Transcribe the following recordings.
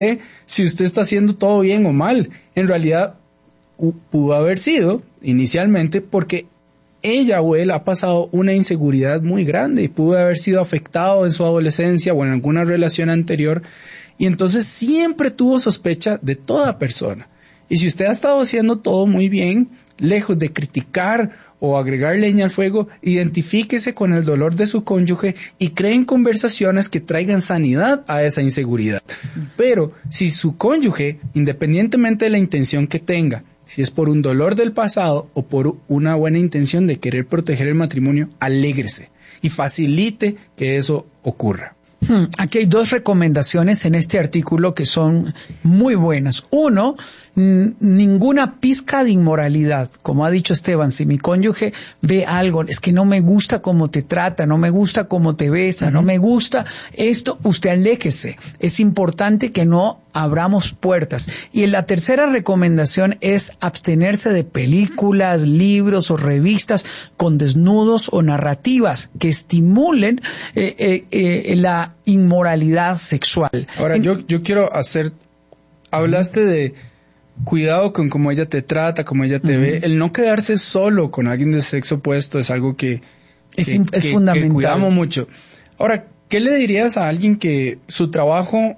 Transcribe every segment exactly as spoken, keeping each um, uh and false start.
si usted está haciendo todo bien o mal. En realidad, pudo haber sido inicialmente porque ella o él ha pasado una inseguridad muy grande y pudo haber sido afectado en su adolescencia o en alguna relación anterior, y entonces siempre tuvo sospecha de toda persona. Y si usted ha estado haciendo todo muy bien, lejos de criticar o agregar leña al fuego, identifíquese con el dolor de su cónyuge y creen conversaciones que traigan sanidad a esa inseguridad. Pero si su cónyuge, independientemente de la intención que tenga, si es por un dolor del pasado o por una buena intención de querer proteger el matrimonio, alégrese y facilite que eso ocurra. Hmm, aquí hay dos recomendaciones en este artículo que son muy buenas. Uno, n- ninguna pizca de inmoralidad. Como ha dicho Esteban, si mi cónyuge ve algo, es que no me gusta cómo te trata, no me gusta cómo te besa, uh-huh. no me gusta esto, usted aléjese. Es importante que no abramos puertas. Y la tercera recomendación es abstenerse de películas, libros o revistas con desnudos o narrativas que estimulen eh, eh, eh, la inmoralidad sexual. Ahora, en... yo, yo quiero hacer... Hablaste de cuidado con cómo ella te trata, cómo ella te uh-huh. ve. El no quedarse solo con alguien de sexo opuesto es algo que... Es, que, es que, fundamental. Que cuidamos mucho. Ahora, ¿qué le dirías a alguien que su trabajo...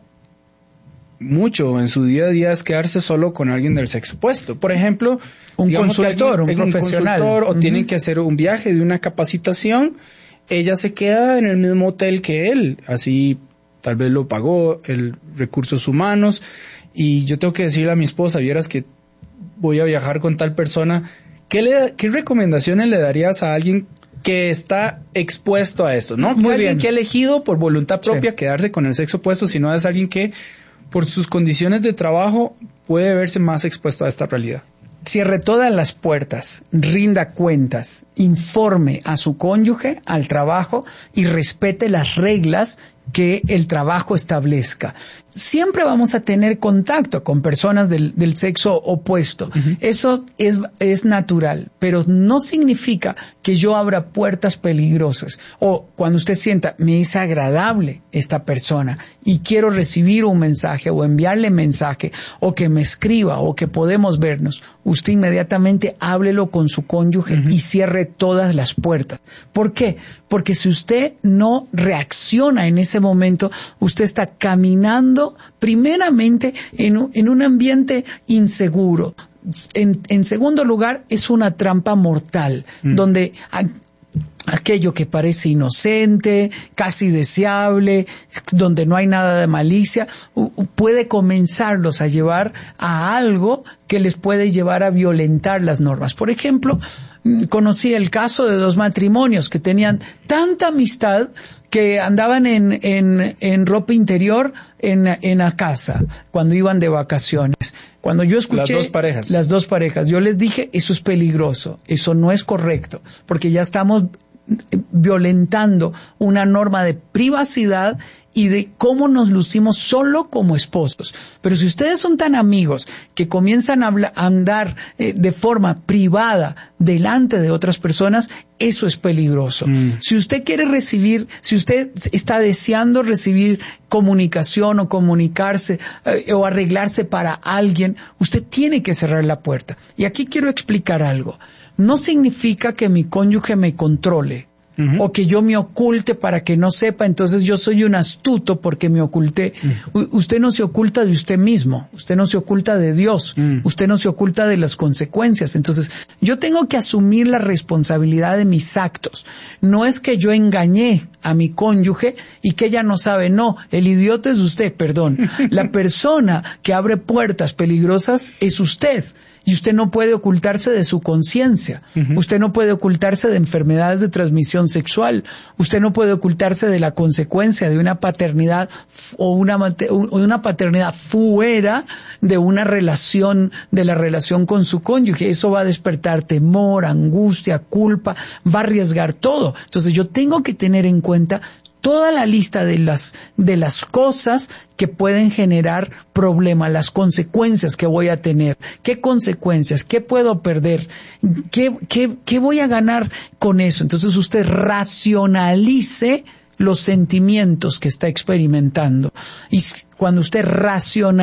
mucho en su día a día es quedarse solo con alguien del sexo opuesto? Por ejemplo, un consultor, alguien, un profesional, un consultor, o uh-huh. tienen que hacer un viaje de una capacitación, ella se queda en el mismo hotel que él, así tal vez lo pagó el recursos humanos, y yo tengo que decirle a mi esposa, vieras que voy a viajar con tal persona, ¿qué, le, qué recomendaciones le darías a alguien que está expuesto a esto? No Muy alguien bien. que ha elegido por voluntad propia sí. quedarse con el sexo opuesto, sino es alguien que por sus condiciones de trabajo puede verse más expuesto a esta realidad. Cierre todas las puertas, rinda cuentas, informe a su cónyuge, al trabajo, y respete las reglas que el trabajo establezca. Siempre vamos a tener contacto con personas del, del sexo opuesto. Uh-huh. Eso es, es natural, pero no significa que yo abra puertas peligrosas. O cuando usted sienta, me es agradable esta persona y quiero recibir un mensaje o enviarle mensaje o que me escriba o que podemos vernos, usted inmediatamente háblelo con su cónyuge uh-huh. y cierre todas las puertas. ¿Por qué? Porque si usted no reacciona en ese momento, usted está caminando primeramente en un, en un ambiente inseguro. En, en segundo lugar, es una trampa mortal, mm. donde a, aquello que parece inocente, casi deseable, donde no hay nada de malicia, u, puede comenzarlos a llevar a algo que les puede llevar a violentar las normas. Por ejemplo, conocí el caso de dos matrimonios que tenían tanta amistad que andaban en, en, en ropa interior en, en la casa cuando iban de vacaciones. Cuando yo escuché... Las dos parejas. Las dos parejas. Yo les dije, eso es peligroso, eso no es correcto, porque ya estamos violentando una norma de privacidad y de cómo nos lucimos solo como esposos. Pero si ustedes son tan amigos que comienzan a, habla, a andar eh, de forma privada delante de otras personas, eso es peligroso. Mm. Si usted quiere recibir, si usted está deseando recibir comunicación o comunicarse eh, o arreglarse para alguien, usted tiene que cerrar la puerta. Y aquí quiero explicar algo. No significa que mi cónyuge me controle. Uh-huh. O que yo me oculte para que no sepa, entonces yo soy un astuto porque me oculté. Uh-huh. U- usted no se oculta de usted mismo, usted no se oculta de Dios, uh-huh. usted no se oculta de las consecuencias. Entonces, yo tengo que asumir la responsabilidad de mis actos. No es que yo engañé a mi cónyuge y que ella no sabe, no, el idiota es usted, perdón. La persona que abre puertas peligrosas es usted. Y usted no puede ocultarse de su conciencia. Uh-huh. Usted no puede ocultarse de enfermedades de transmisión sexual. Usted no puede ocultarse de la consecuencia de una paternidad o una, o una paternidad fuera de una relación, de la relación con su cónyuge. Eso va a despertar temor, angustia, culpa, va a arriesgar todo. Entonces yo tengo que tener en cuenta toda la lista de las, de las cosas que pueden generar problemas, las consecuencias que voy a tener, qué consecuencias, qué puedo perder, qué, qué, qué voy a ganar con eso. Entonces usted racionalice los sentimientos que está experimentando. Y cuando usted raciona